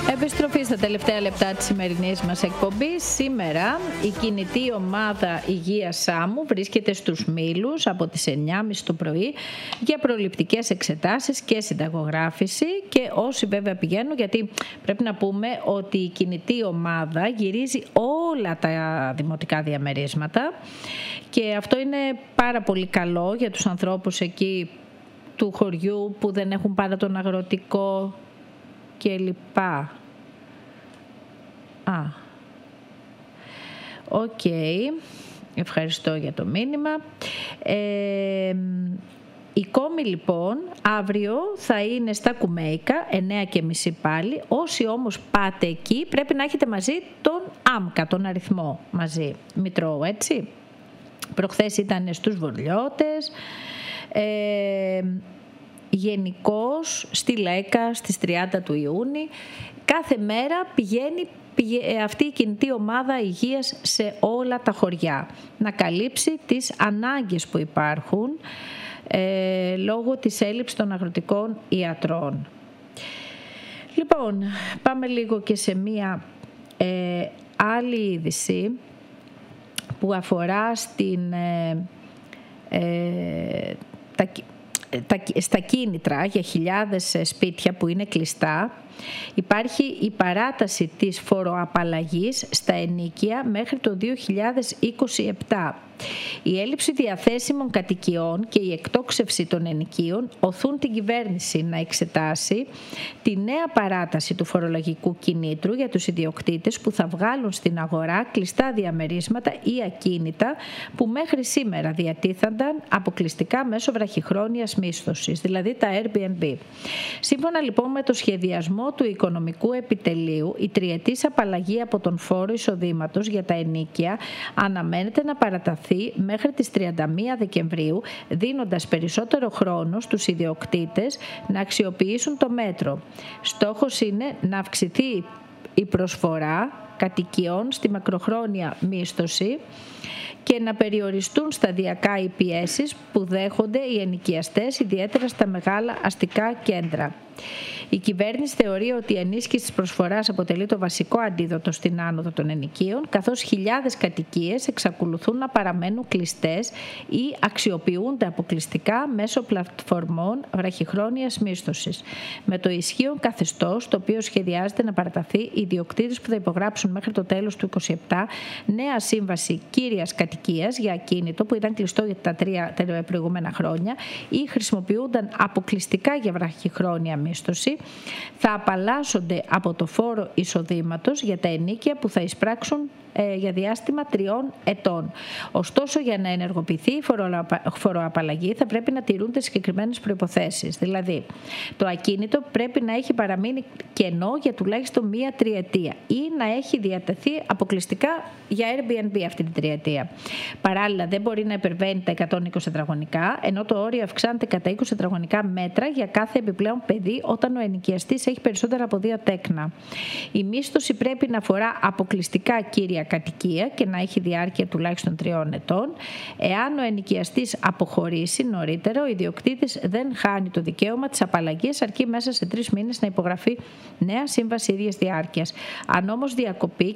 Επιστροφή στα τελευταία λεπτά της σημερινής μας εκπομπής. Σήμερα η κινητή ομάδα Υγείας Σάμου βρίσκεται στους Μήλους από τις 9.30 το πρωί για προληπτικές εξετάσεις και συνταγογράφηση, και όσοι βέβαια πηγαίνουν, γιατί πρέπει να πούμε ότι η κινητή ομάδα γυρίζει όλα τα δημοτικά διαμερίσματα και αυτό είναι πάρα πολύ καλό για τους ανθρώπους εκεί του χωριού που δεν έχουν πάρα τον αγροτικό και λοιπά. Οκ. Ευχαριστώ για το μήνυμα. Η κόμη λοιπόν αύριο θα είναι στα Κουμέικα, 9.30 πάλι. Όσοι όμως πάτε εκεί πρέπει να έχετε μαζί τον ΆΜΚΑ, τον αριθμό μαζί, Μητρώου, έτσι. Προχθές ήταν στους Βορλιώτες. Γενικώς στη Λέκα στις 30 του Ιούνιου. Κάθε μέρα πηγαίνει αυτή η κινητή ομάδα υγείας σε όλα τα χωριά να καλύψει τις ανάγκες που υπάρχουν λόγω της έλλειψης των αγροτικών ιατρών. Λοιπόν, πάμε λίγο και σε μία άλλη είδηση που αφορά στα κίνητρα για χιλιάδες σπίτια που είναι κλειστά. Υπάρχει η παράταση της φοροαπαλλαγής στα ενοίκια μέχρι το 2027. Η έλλειψη διαθέσιμων κατοικιών και η εκτόξευση των ενοικίων οθούν την κυβέρνηση να εξετάσει τη νέα παράταση του φορολογικού κινήτρου για τους ιδιοκτήτες που θα βγάλουν στην αγορά κλειστά διαμερίσματα ή ακίνητα που μέχρι σήμερα διατίθενταν αποκλειστικά μέσω βραχυχρόνιας μίσθωσης, δηλαδή τα Airbnb. Σύμφωνα λοιπόν με το σχεδιασμό του Οικονομικού Επιτελείου, η τριετής απαλλαγή από τον φόρο εισοδήματος για τα ενοίκια αναμένεται να παραταθεί μέχρι τις 31 Δεκεμβρίου, δίνοντας περισσότερο χρόνο στους ιδιοκτήτες να αξιοποιήσουν το μέτρο. Στόχος είναι να αυξηθεί η προσφορά κατοικιών στη μακροχρόνια μίσθωση και να περιοριστούν σταδιακά οι πιέσεις που δέχονται οι ενοικιαστές, ιδιαίτερα στα μεγάλα αστικά κέντρα. Η κυβέρνηση θεωρεί ότι η ενίσχυση της προσφοράς αποτελεί το βασικό αντίδοτο στην άνοδο των ενοικίων, καθώς χιλιάδες κατοικίες εξακολουθούν να παραμένουν κλειστές ή αξιοποιούνται αποκλειστικά μέσω πλατφορμών βραχυχρόνιας μίσθωσης. Με το ισχύον καθεστώς, το οποίο σχεδιάζεται να παραταθεί, οι ιδιοκτήτες που θα υπογράψουν μέχρι το τέλος του 2027 νέα σύμβαση κύριας κατοικίας για ακίνητο που ήταν κλειστό για τα 3 προηγούμενα χρόνια ή χρησιμοποιούνταν αποκλειστικά για βραχυχρόνια μίσθωση, θα απαλλάσσονται από το φόρο εισοδήματος για τα ενοίκια που θα εισπράξουν για διάστημα 3 ετών. Ωστόσο, για να ενεργοποιηθεί η φοροαπαλλαγή θα πρέπει να τηρούνται συγκεκριμένες προϋποθέσεις. Δηλαδή, το ακίνητο πρέπει να έχει παραμείνει κενό για τουλάχιστον 1 τριετία ή να έχει διατεθεί αποκλειστικά για Airbnb αυτή την τριετία. Παράλληλα, δεν μπορεί να υπερβαίνει τα 120 τετραγωνικά, ενώ το όριο αυξάνεται κατά 20 τετραγωνικά μέτρα για κάθε επιπλέον παιδί όταν ο ενοικιαστής έχει περισσότερα από 2 τέκνα. Η μίσθωση πρέπει να αφορά αποκλειστικά κύρια κατοικία και να έχει διάρκεια τουλάχιστον 3 ετών. Εάν ο ενοικιαστής αποχωρήσει νωρίτερα, ο ιδιοκτήτης δεν χάνει το δικαίωμα της απαλλαγής, αρκεί μέσα σε 3 μήνες να υπογραφεί νέα σύμβαση ίδιας διάρκειας. Αν όμως διακοπεί